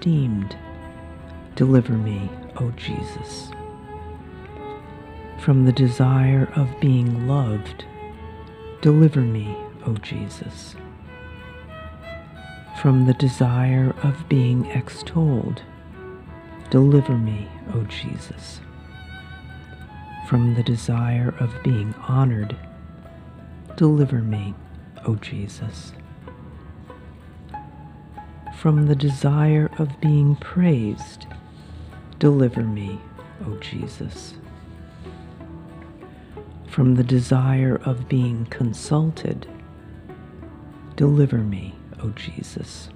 esteemed, deliver me, O Jesus. From the desire of being loved, deliver me, O Jesus. From the desire of being extolled, deliver me, O Jesus. From the desire of being honored, deliver me, O Jesus. From the desire of being praised, deliver me, O Jesus. From the desire of being consulted, deliver me, O Jesus.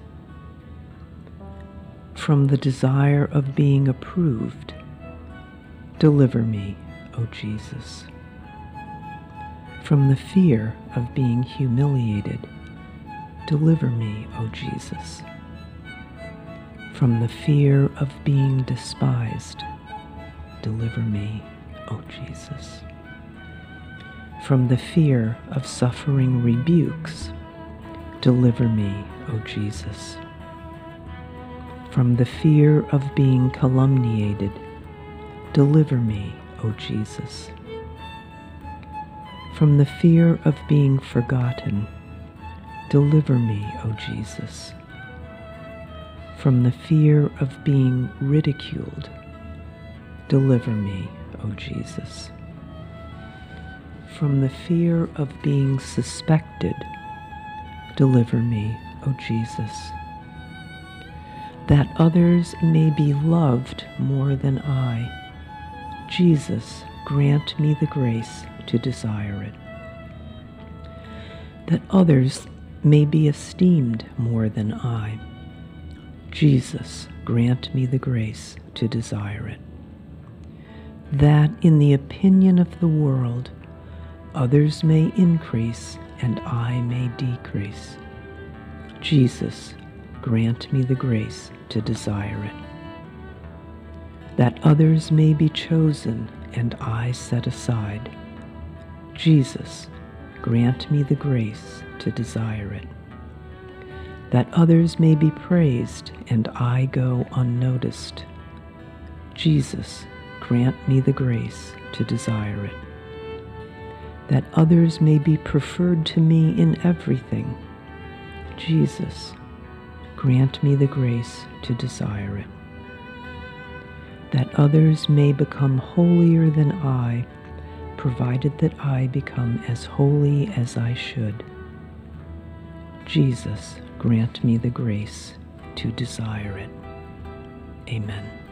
From the desire of being approved, deliver me, O Jesus. From the fear of being humiliated, deliver me, O Jesus. From the fear of being despised, deliver me, O Jesus. From the fear of suffering rebukes, deliver me, O Jesus. From the fear of being calumniated, deliver me, O Jesus. From the fear of being forgotten, deliver me, O Jesus. From the fear of being ridiculed, deliver me, O Jesus. From the fear of being suspected, deliver me, O Jesus. That others may be loved more than I, Jesus, grant me the grace to desire it. That others may be esteemed more than I, Jesus, grant me the grace to desire it. That in the opinion of the world, others may increase and I may decrease. Jesus, grant me the grace to desire it. That others may be chosen and I set aside. Jesus, grant me the grace to desire it. That others may be praised and I go unnoticed. Jesus, grant me the grace to desire it. That others may be preferred to me in everything. Jesus, grant me the grace to desire it. That others may become holier than I, provided that I become as holy as I should. Jesus, grant me the grace to desire it. Amen.